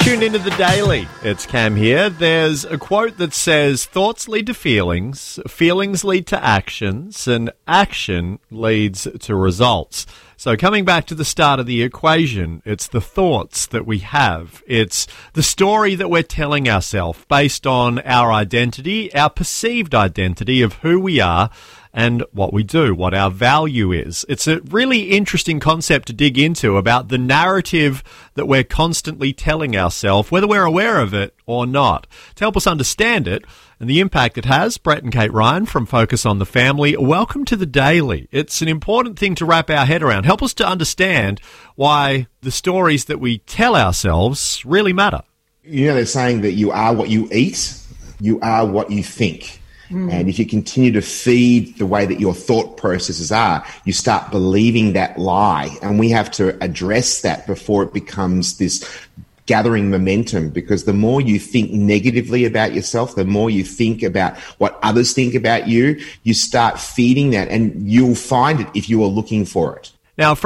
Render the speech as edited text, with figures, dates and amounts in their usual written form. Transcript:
Tuned into The Daily. It's Cam here. There's a quote that says, thoughts lead to feelings, feelings lead to actions, and action leads to results. So coming back to the start of the equation, it's the thoughts that we have. It's the story that we're telling ourselves based on our identity, our perceived identity of who we are and what we do, what our value is. It's a really interesting concept to dig into about the narrative that we're constantly telling ourselves, whether we're aware of it or not. To help us understand it and the impact it has, Brett and Kate Ryan from Focus on the Family, welcome to The Daily. It's an important thing to wrap our head around. Help us to understand why the stories that we tell ourselves really matter. You know, they're saying that you are what you eat, you are what you think. And if you continue to feed the way that your thought processes are, you start believing that lie. And we have to address that before it becomes this gathering momentum, because the more you think negatively about yourself, the more you think about what others think about you, you start feeding that, and you'll find it if you are looking for it. Now,